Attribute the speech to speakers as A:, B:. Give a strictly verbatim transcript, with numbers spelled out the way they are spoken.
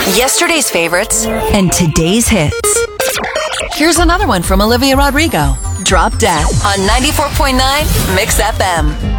A: Yesterday's favorites
B: and today's hits.
A: Here's another one from Olivia Rodrigo. Drop Dead on ninety-four point nine Mix F M.